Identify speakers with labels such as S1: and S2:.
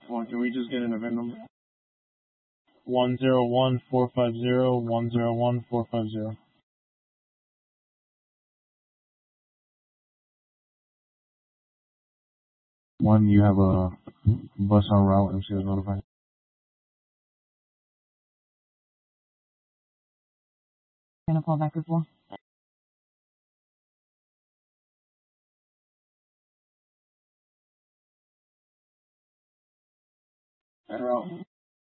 S1: Well, can we just get an event number? 101-450-101-450. One, you have a bus en route, MC was notified.
S2: Gonna call back before.
S1: En route.